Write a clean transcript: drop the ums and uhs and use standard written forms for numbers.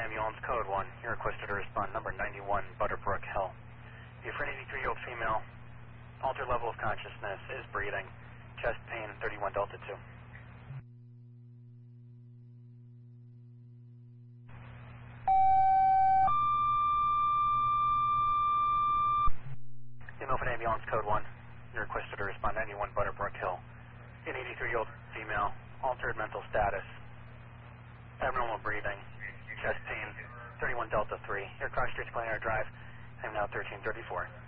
ambulance code 1. You're requested to respond number 91 Butterbrook Hill. You're for an 83-year-old female. Altered level of consciousness, is breathing. Chest pain, 31 Delta 2. Milford ambulance code 1. You're requested to respond 91 Butterbrook Hill. An 83-year-old female. Altered mental status. Abnormal breathing. Chest pain, 31 Delta 3. Your cross streets Pioneer Drive. I'm now 1334.